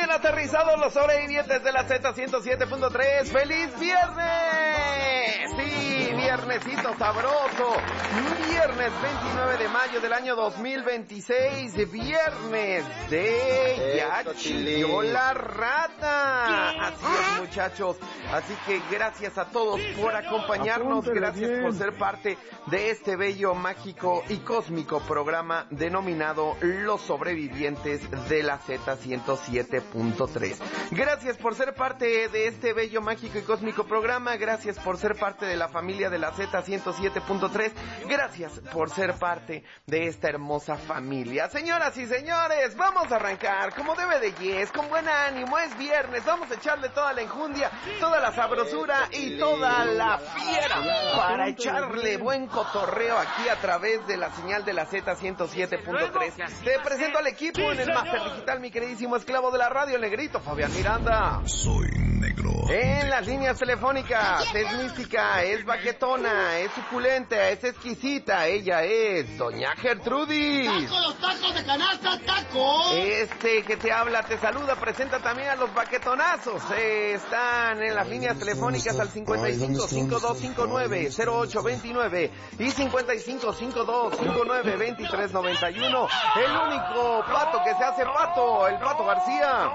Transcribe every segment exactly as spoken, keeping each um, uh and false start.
bien aterrizados los sobrevivientes de la Z ciento siete punto tres. ¡Feliz viernes! Sí, viernesito sabroso. Viernes veintinueve de mayo del año dos mil veintiséis. Viernes de Ya Chilló la Rata. Así es, muchachos. Así que gracias a todos por acompañarnos. Gracias por ser parte de este bello, mágico y cósmico programa denominado Los Sobrevivientes de la Z ciento siete punto tres. Gracias por ser parte de este bello, mágico y cósmico programa. Gracias por ser parte de la familia de la Z ciento siete punto tres. Gracias por ser parte de esta hermosa familia. Señoras y señores, vamos a arrancar como debe de yes, con buen ánimo. Es viernes, vamos a echarle toda la enjundia, toda la sabrosura y toda la fiera para echarle buen cotorreo aquí a través de la señal de la Z ciento siete punto tres. Te presento al equipo en el Máster Digital, mi queridísimo esclavo de la radio, el negrito Fabián Miranda. Soy negro. En las líneas telefónicas, es mística, es baquetona, es suculenta, es exquisita. Ella es Doña Gertrudis. ¡Taco, los tacos de canasta, tacos! Este que te habla, te saluda, presenta también a los baquetonazos. Eh, están en las líneas telefónicas al cincuenta y cinco, cincuenta y dos cincuenta y nueve, cero ocho veintinueve y cincuenta y cinco, cincuenta y dos cincuenta y nueve, veintitrés noventa y uno. El único pato que se hace pato, el Pato García.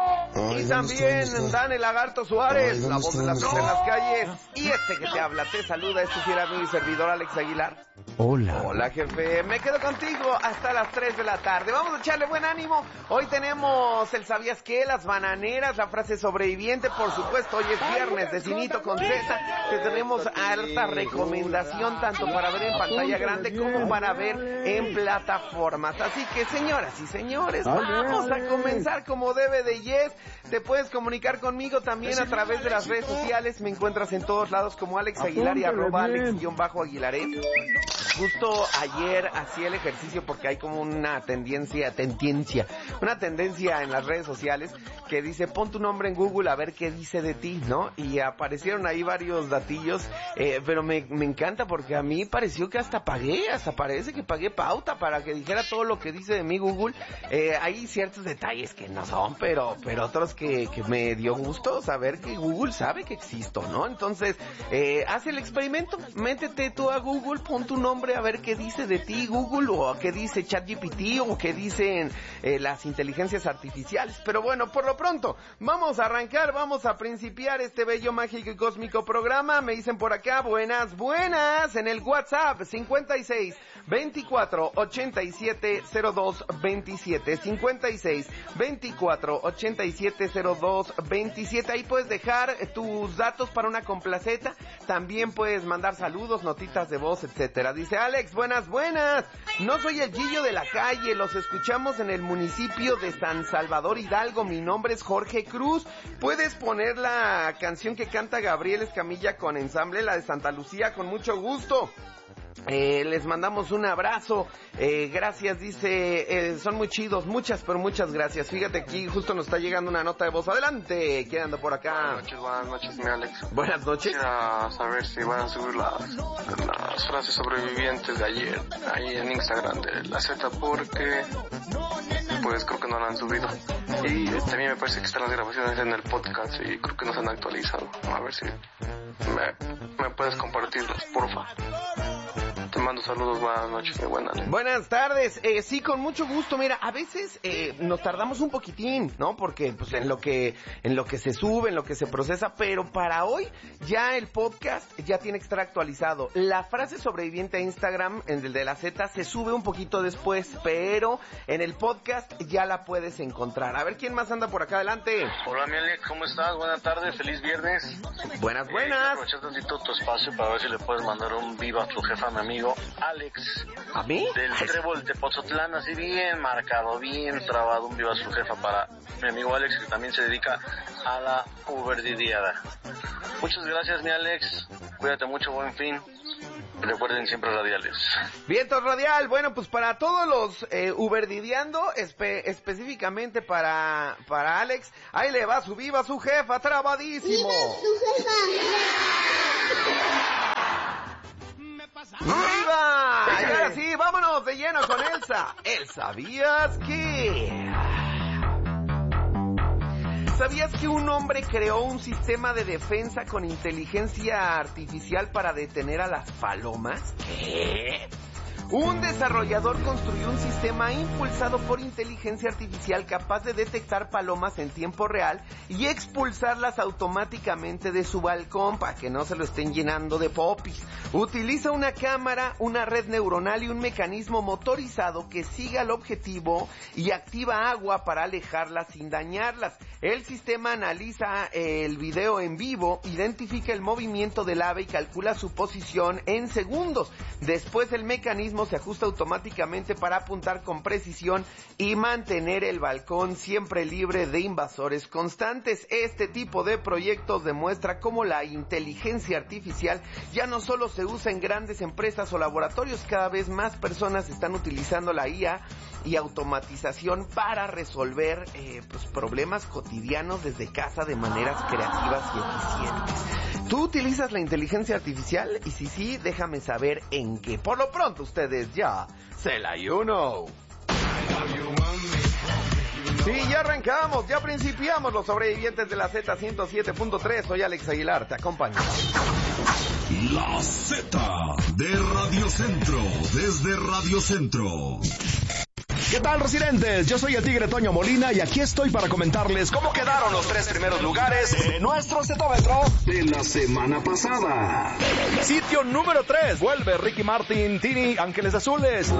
Y también Dan el Lagarto Suárez, la voz de las en las calles. Y este que te habla, te saluda, este sí era mi servidor Alex Aguilar. Hola. Hola, jefe, me quedo contigo hasta las tres de la tarde. Vamos a echarle buen ánimo. Hoy tenemos el ¿sabías qué? Las bananeras, la frase sobreviviente, por supuesto. Hoy es viernes de Cinito con Z. Que tenemos harta recomendación tanto para ver en pantalla grande como para ver en plataformas. Así que, señoras y señores, vamos a comenzar como debe de yes. Te puedes comunicar conmigo también a través de las redes sociales. Me encuentras en todos lados como Alex Aguilar y arroba Alex-Aguilaret. Justo ayer hacía el ejercicio porque hay como una tendencia, tendencia, una tendencia en las redes sociales que dice pon tu nombre en Google a ver qué dice de ti, ¿no? Y aparecieron ahí varios datillos, eh, pero me, me encanta porque a mí pareció que hasta pagué, hasta parece que pagué pauta para que dijera todo lo que dice de mí Google. Eh, hay ciertos detalles que no son, pero, pero otros que, que me dio gusto saber que Google sabe que existo, ¿no? Entonces, eh, haz el experimento, métete tú a Google, pon tu nombre a ver qué dice de ti Google, o qué dice ChatGPT, o qué dicen eh, las inteligencias artificiales. Pero bueno, por lo pronto, vamos a arrancar, vamos a principiar este bello, mágico y cósmico programa. Me dicen por acá, buenas, buenas, en el WhatsApp, cincuenta y seis, veinticuatro, ochenta y siete, cero dos, veintisiete, cincuenta y seis, veinticuatro, ochenta y siete, cero dos, veintisiete. Ahí puedes dejar tus datos para una complaceta, también puedes mandar saludos, notitas de voz, etcétera. Dice Alex, buenas, buenas. No soy el Gillo de la calle, los escuchamos en el municipio de San Salvador Hidalgo. Mi nombre es Jorge Cruz. ¿Puedes poner la canción que canta Gabriel Escamilla con ensamble, la de Santa Lucía? Con mucho gusto. Eh, les mandamos un abrazo, eh, gracias, dice, eh, son muy chidos, muchas, pero muchas gracias. Fíjate, aquí justo nos está llegando una nota de voz. Adelante, ¿quién anda por acá? Buenas noches, buenas noches, mi Alex. Buenas noches. Quisiera saber si van a subir las, las frases sobrevivientes de ayer, ahí en Instagram de la Z, porque pues creo que no la han subido. Y también me parece que están las grabaciones en el podcast y creo que no se han actualizado. A ver si me, me puedes compartirlas, porfa. Te mando saludos, buenas noches, mi buena. Buenas tardes, eh, sí, con mucho gusto. Mira, a veces eh, nos tardamos un poquitín, ¿no? Porque pues en lo que en lo que se sube, en lo que se procesa, pero para hoy ya el podcast ya tiene que estar actualizado. La frase sobreviviente a Instagram, en el de la Z, se sube un poquito después, pero en el podcast ya la puedes encontrar. A ver quién más anda por acá, adelante. Hola, mi Alex, ¿cómo estás? Buenas tardes, feliz viernes. Buenas, buenas. Eh, aprovechar tantito tu espacio para ver si le puedes mandar un viva a tu jefa, a mi amigo Alex. ¿A mí? Del Trébol de Pozotlán, así bien marcado, bien trabado, un viva a su jefa para mi amigo Alex, que también se dedica a la uberdidiada. Muchas gracias, mi Alex. Cuídate mucho, buen fin. Recuerden siempre radiales. Vientos radial, bueno, pues para todos los eh, uberdidiando, espe- específicamente para para Alex, ahí le va su viva su jefa, trabadísimo. ¡Viva su jefa! ¡Viva! Y ahora sí, vámonos de lleno con Elsa. El ¿sabías qué? ¿Sabías que un hombre creó un sistema de defensa con inteligencia artificial para detener a las palomas? ¿Qué? Un desarrollador construyó un sistema impulsado por inteligencia artificial capaz de detectar palomas en tiempo real y expulsarlas automáticamente de su balcón para que no se lo estén llenando de popis. Utiliza una cámara, una red neuronal y un mecanismo motorizado que sigue al objetivo y activa agua para alejarlas sin dañarlas. El sistema analiza el video en vivo, identifica el movimiento del ave y calcula su posición en segundos. Después el mecanismo se ajusta automáticamente para apuntar con precisión y mantener el balcón siempre libre de invasores constantes. Este tipo de proyectos demuestra cómo la inteligencia artificial ya no solo se usa en grandes empresas o laboratorios, cada vez más personas están utilizando la I A y automatización para resolver eh, pues, problemas cotidianos desde casa de maneras creativas y eficientes. ¿Tú utilizas la inteligencia artificial? Y si sí, déjame saber en qué. Por lo pronto, ustedes ya se la you know. Sí, ya arrancamos, ya principiamos los sobrevivientes de la Z ciento siete punto tres. Soy Alex Aguilar, te acompaño. La Z de Radio Centro, desde Radio Centro. ¿Qué tal, residentes? Yo soy el Tigre Toño Molina y aquí estoy para comentarles cómo quedaron los tres primeros lugares de nuestro cetómetro De la semana pasada. Sitio número tres, vuelve Ricky Martin, Tini, Ángeles Azules.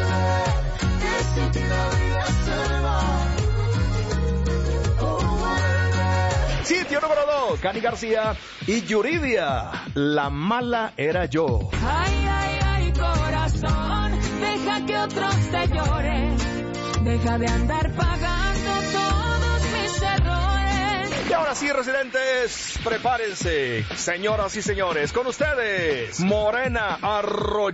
Sitio número dos, Cani García y Yuridia, La Mala Era Yo. Ay, ay, ay, corazón, deja que otros te lloren, deja de andar pagando todos mis errores. Y ahora sí, residentes, prepárense, señoras y señores, con ustedes, Morena Arroyo.